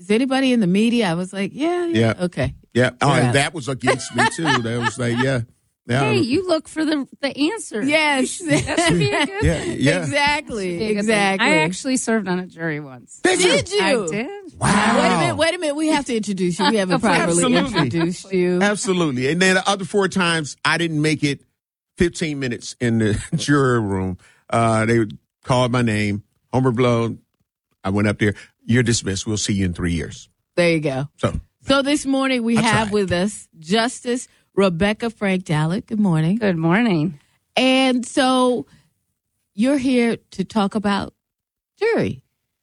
is anybody in the media? I was like, yeah. Okay. Yeah. Oh, Yeah. and that was against me, too. That was like, yeah. Hey, you look for the answer. Yes. That should be a good thing. Yeah. Exactly. Exactly. Exactly. I actually served on a jury once. Did you? I did. Wow. Wait a minute. We have to introduce you. We haven't properly Absolutely. introduced you. Absolutely. And then the other 4 times, I didn't make it 15 minutes in the jury room. They called my name, Homer Blow. I went up there. You're dismissed. We'll see you in 3 years. There you go. So this morning we have with us Justice Rebecca Frank Dallek. Good morning. Good morning. And so you're here to talk about juries.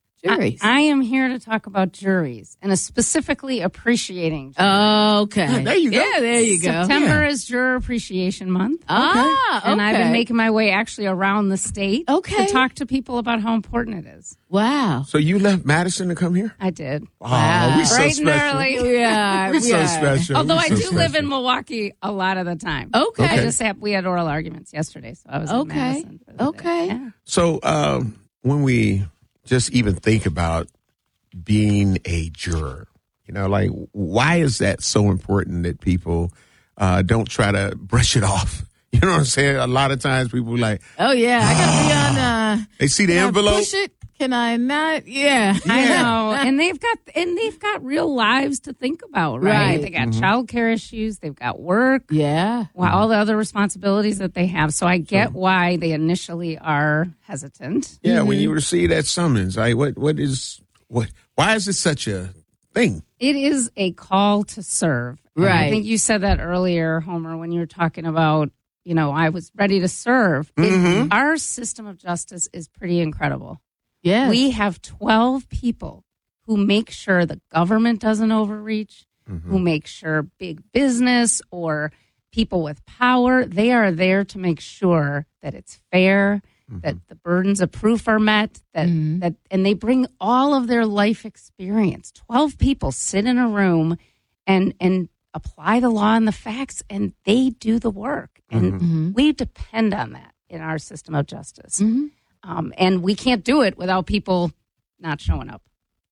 I am here to talk about juries and specifically appreciating juries. Okay. There you go. Yeah, there you go. September is Juror Appreciation Month. Okay. And I've been making my way actually around the state to talk to people about how important it is. Wow. So you left Madison to come here? I did. Wow. We so Bright and special. early. Yeah. We're so special. Although We're I so do live special. in Milwaukee a lot of the time. Okay. I just we had oral arguments yesterday, so I was in Madison for the day. Yeah. So when we just even think about being a juror, like why is that so important that people don't try to brush it off? You know what I'm saying? A lot of times people are like, oh, yeah. I got to be on. they see the can I envelope. push it? Can I not? Yeah. I know, and they've got real lives to think about, right? They got childcare issues, they've got work, all the other responsibilities that they have. So I get why they initially are hesitant. Yeah, when you receive that summons, why is it such a thing? It is a call to serve. Right. I think you said that earlier, Homer, when you were talking about, I was ready to serve. Our system of justice is pretty incredible. Yeah. We have 12 people who make sure the government doesn't overreach, who make sure big business or people with power, they are there to make sure that it's fair, that the burdens of proof are met, that and they bring all of their life experience. 12 people sit in a room and apply the law and the facts, and they do the work. And we depend on that in our system of justice. And we can't do it without people not showing up.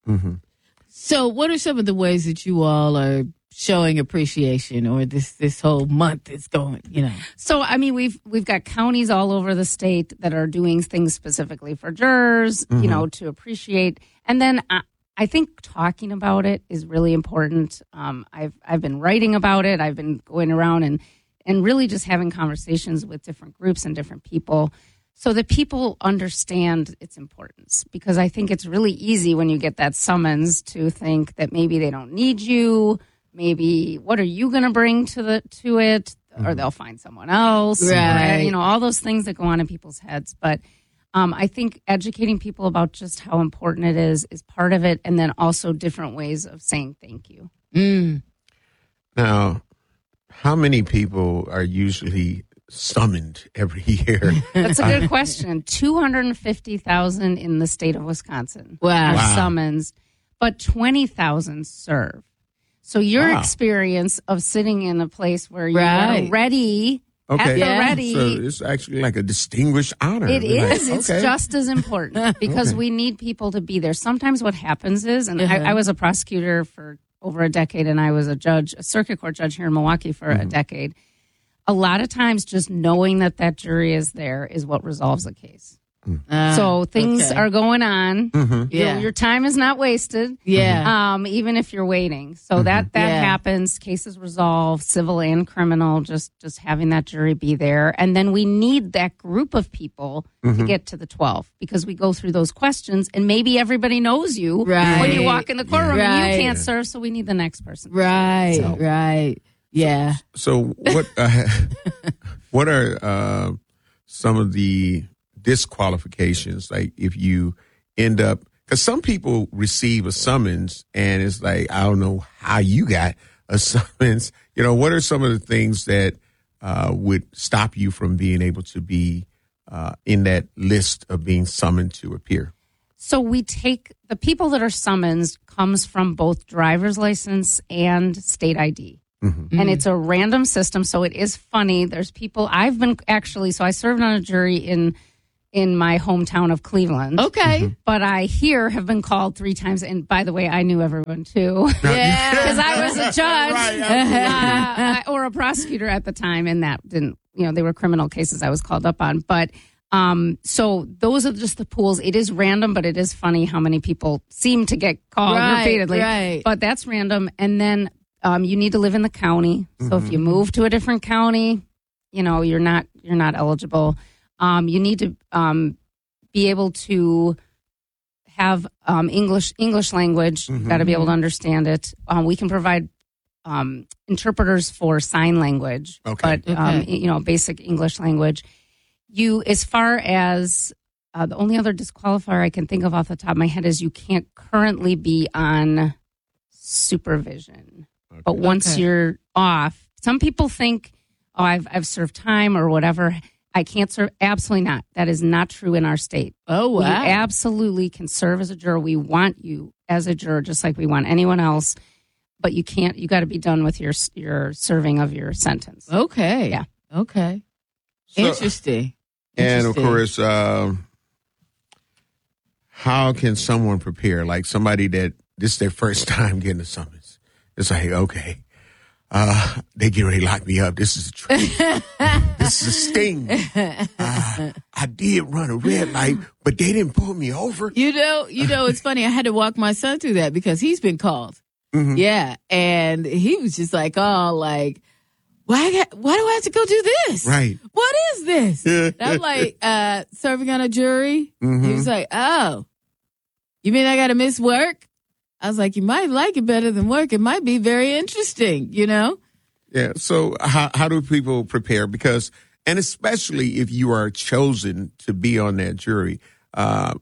So what are some of the ways that you all are showing appreciation, or this whole month is going, So, I mean, we've got counties all over the state that are doing things specifically for jurors, to appreciate. And then I think talking about it is really important. I've been writing about it. I've been going around and really just having conversations with different groups and different people so that people understand its importance. Because I think it's really easy when you get that summons to think that maybe they don't need you. Maybe what are you going to bring to it? Or they'll find someone else. Right. All those things that go on in people's heads. But I think educating people about just how important it is part of it. And then also different ways of saying thank you. Now, how many people are usually summoned every year? That's a good question. 250,000 in the state of Wisconsin are summons, but 20,000 serve. So your experience of sitting in a place where you're ready, ready. So it's actually like a distinguished honor. It is. It's just as important because we need people to be there. Sometimes what happens is, and I was a prosecutor for over a decade, and I was a circuit court judge here in Milwaukee for a decade. A lot of times just knowing that jury is there is what resolves a case. So things are going on. Your time is not wasted. Even if you're waiting. So that happens. Cases resolve, civil and criminal, just having that jury be there. And then we need that group of people to get to the 12 because we go through those questions and maybe everybody knows you when you walk in the courtroom and you can't serve. So we need the next person. Right. Yeah. So what are some of the disqualifications? Like if you end up, because some people receive a summons and it's like, I don't know how you got a summons. What are some of the things that would stop you from being able to be in that list of being summoned to appear? So we take the people that are summoned comes from both driver's license and state ID. And it's a random system, so it is funny. There's people, so I served on a jury in in my hometown of Cleveland. Okay. But I here have been called 3 times. And by the way, I knew everyone too. Yeah. Because I was a judge Right, or a prosecutor at the time. And that didn't, they were criminal cases I was called up on. But so those are just the pools. It is random, but it is funny how many people seem to get called repeatedly. Right. But that's random. And then you need to live in the county. So if you move to a different county, you're not eligible. You need to be able to have English language. You've got to be able to understand it. We can provide interpreters for sign language, but basic English language. As far as the only other disqualifier I can think of off the top of my head is you can't currently be on supervision. Okay. But once you're off, some people think, I've served time or whatever. I can't serve. Absolutely not. That is not true in our state. Oh, wow. You absolutely can serve as a juror. We want you as a juror, just like we want anyone else. But you can't. You got to be done with your serving of your sentence. Okay. Yeah. Okay. So, Interesting. And of course, how can someone prepare? Like somebody that this is their first time getting a summons. It's like, okay, they get ready to lock me up. This is a trick. This is a sting. I did run a red light, but they didn't pull me over. It's funny. I had to walk my son through that because he's been called. Mm-hmm. Yeah. And he was just like, why do I have to go do this? Right. What is this? And I'm like, serving on a jury. Mm-hmm. He was like, oh, you mean I got to miss work? I was like, you might like it better than work. It might be very interesting, Yeah. So how do people prepare? Because, and especially if you are chosen to be on that jury, how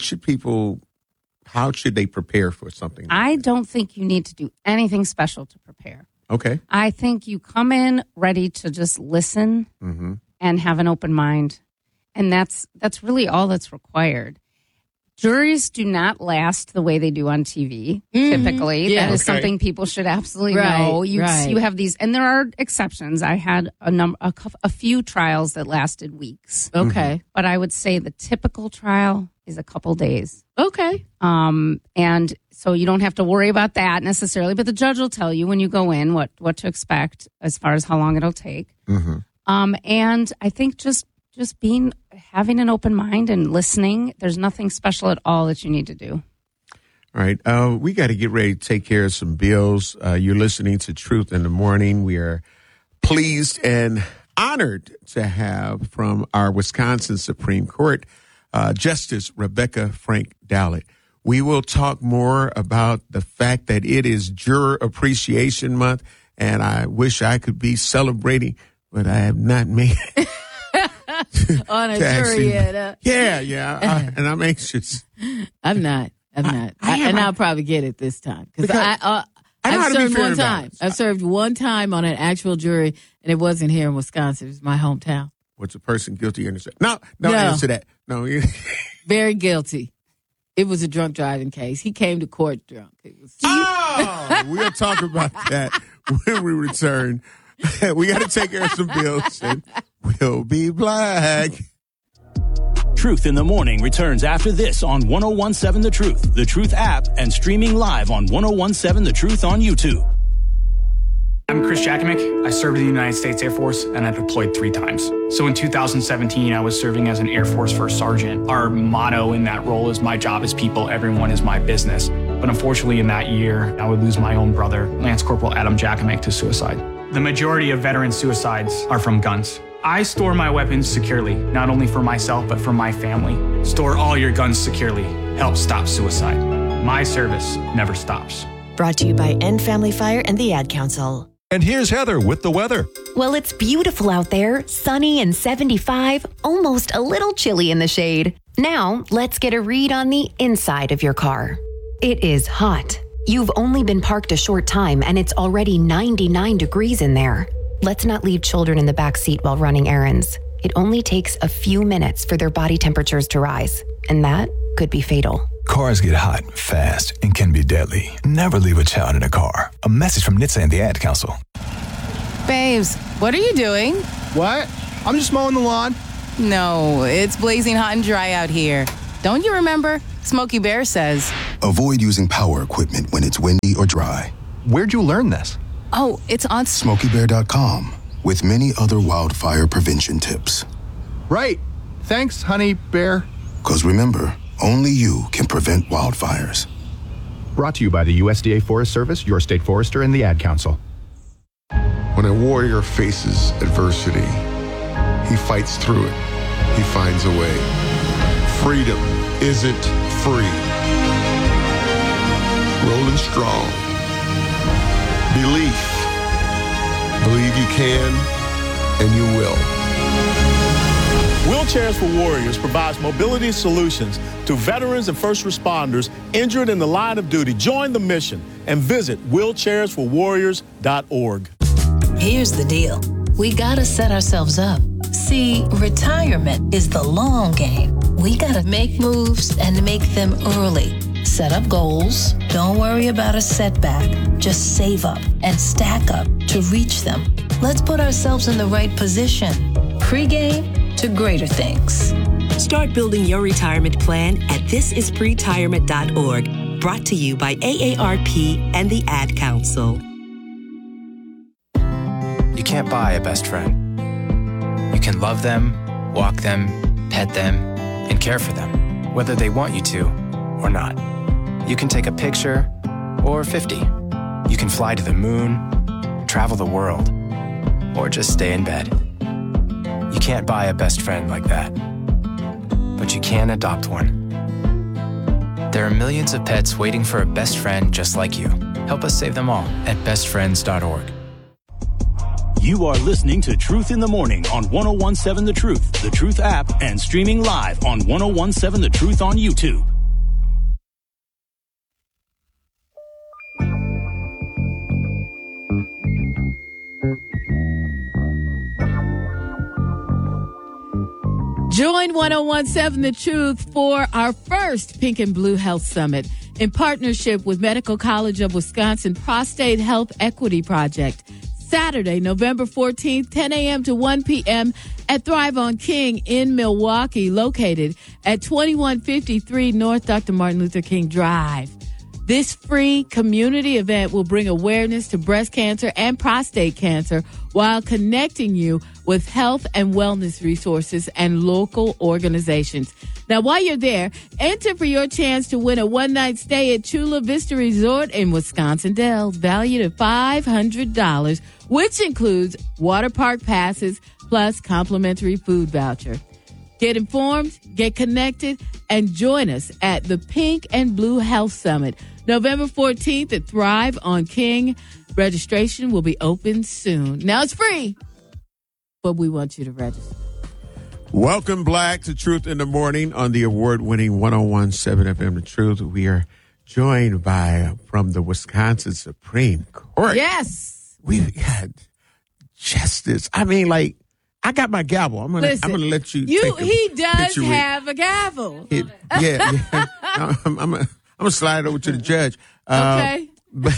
should they prepare for something like I that? don't think you need to do anything special to prepare. Okay. I think you come in ready to just listen and have an open mind. And that's really all that's required. Juries do not last the way they do on TV, typically. Yeah. That is something people should absolutely know. You have these, and there are exceptions. I had a few trials that lasted weeks. Okay. But I would say the typical trial is a couple days. Okay. And so you don't have to worry about that necessarily, but the judge will tell you when you go in what to expect as far as how long it'll take. Mm-hmm. And I think just having an open mind and listening, there's nothing special at all that you need to do. All right. We got to get ready to take care of some bills. You're listening to Truth in the Morning. We are pleased and honored to have from our Wisconsin Supreme Court, Justice Rebecca Frank Dowlett. We will talk more about the fact that it is Juror Appreciation Month, and I wish I could be celebrating, but I have not made it. On a jury yet. Yeah. And I'm anxious. I'm not. I'll probably get it this time. Because I've served one time. I've served one time on an actual jury, and it wasn't here in Wisconsin. It was my hometown. Was a person guilty or innocent? No. Answer that. No. Very guilty. It was a drunk driving case. He came to court drunk. We'll talk about that when we return. We got to take care of some bills, and we'll be black. Truth in the Morning returns after this on 101.7 The Truth, The Truth app, and streaming live on 101.7 The Truth on YouTube. I'm Chris Jakomick. I served in the United States Air Force, and I deployed 3 times. So in 2017, I was serving as an Air Force First Sergeant. Our motto in that role is, my job is people, everyone is my business. But unfortunately, in that year, I would lose my own brother, Lance Corporal Adam Jakomick, to suicide. The majority of veteran suicides are from guns. I store my weapons securely, not only for myself, but for my family. Store all your guns securely. Help stop suicide. My service never stops. Brought to you by End Family Fire and the Ad Council. And here's Heather with the weather. Well, it's beautiful out there, sunny and 75, almost a little chilly in the shade. Now, let's get a read on the inside of your car. It is hot. You've only been parked a short time and it's already 99 degrees in there. Let's not leave children in the back seat while running errands. It only takes a few minutes for their body temperatures to rise, and that could be fatal. Cars get hot, fast, and can be deadly. Never leave a child in a car. A message from NHTSA and the Ad Council. Babes, what are you doing? What? I'm just mowing the lawn. No, it's blazing hot and dry out here. Don't you remember? Smokey Bear says, avoid using power equipment when it's windy or dry. Where'd you learn this? oh, it's on... SmokeyBear.com, with many other wildfire prevention tips. Right. Thanks, Honey Bear. Because remember, only you can prevent wildfires. Brought to you by the USDA Forest Service, your state forester, and the Ad Council. When a warrior faces adversity, he fights through it. He finds a way. Freedom isn't free. Rolling strong. Belief. Believe you can, and you will. Wheelchairs for Warriors provides mobility solutions to veterans and first responders injured in the line of duty. Join the mission and visit wheelchairsforwarriors.org. Here's the deal. We gotta set ourselves up. See, retirement is the long game. We gotta make moves and make them early. Set up goals. Don't worry about a setback. Just save up and stack up to reach them. Let's put ourselves in the right position. Pre-game to greater things. Start building your retirement plan at thisispretirement.org. Brought to you by AARP and the Ad Council. You can't buy a best friend. You can love them, walk them, pet them, and care for them, whether they want you to or not. You can take a picture or 50. You can fly to the moon, travel the world, or just stay in bed. You can't buy a best friend like that, but you can adopt one. There are millions of pets waiting for a best friend just like you. Help us save them all at bestfriends.org. You are listening to Truth in the Morning on 101.7 The Truth, The Truth app, and streaming live on 101.7 The Truth on YouTube. Join 101.7 The Truth for our first Pink and Blue Health Summit in partnership with Medical College of Wisconsin Prostate Health Equity Project. Saturday, November 14th, 10 a.m. to 1 p.m. at Thrive on King in Milwaukee, located at 2153 North Dr. Martin Luther King Drive. This free community event will bring awareness to breast cancer and prostate cancer while connecting you with health and wellness resources and local organizations. Now, while you're there, enter for your chance to win a one-night stay at Chula Vista Resort in Wisconsin Dells, valued at $500, which includes water park passes plus complimentary food voucher. Get informed, get connected, and join us at the Pink and Blue Health Summit, November 14th at Thrive on King. Registration will be open soon. Now it's free, but we want you to register. Welcome, Black, to Truth in the Morning on the award-winning 101.7 FM The Truth. We are joined from the Wisconsin Supreme Court. Yes. We've got justice. I mean, like, I got my gavel. I'm gonna let you. He does have a gavel. Yeah. I'm gonna slide over to the judge. Okay.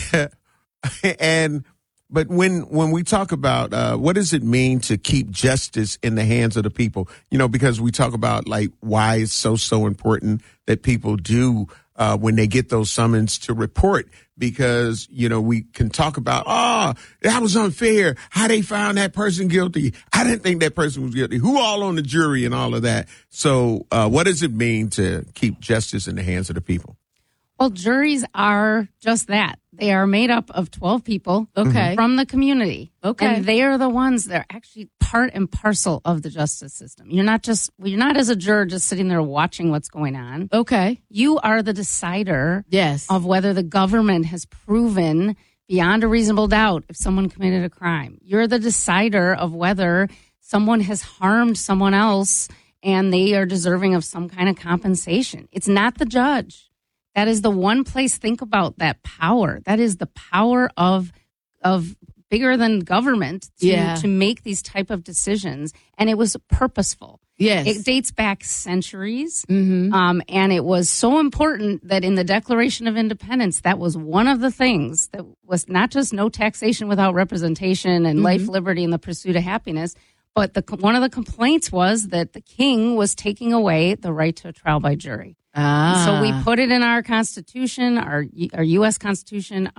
But when we talk about what does it mean to keep justice in the hands of the people? You know, because we talk about like why it's so important that people do when they get those summons to report. Because, you know, we can talk about, that was unfair. How they found that person guilty. I didn't think that person was guilty. Who all on the jury and all of that. So what does it mean to keep justice in the hands of the people? Well, juries are just that. They are made up of 12 people from the community. Okay. And they are the ones that are actually part and parcel of the justice system. You're not as a juror just sitting there watching what's going on. Okay. You are the decider yes. of whether the government has proven beyond a reasonable doubt if someone committed a crime. You're the decider of whether someone has harmed someone else and they are deserving of some kind of compensation. It's not the judge. That is the one place, think about that power. That is the power of bigger than government to make these type of decisions. And it was purposeful. Yes. It dates back centuries. Mm-hmm. And it was so important that in the Declaration of Independence, that was one of the things that was not just no taxation without representation and life, liberty, and the pursuit of happiness, But one of the complaints was that the king was taking away the right to a trial by jury. So we put it in our Constitution, our U.S. Constitution.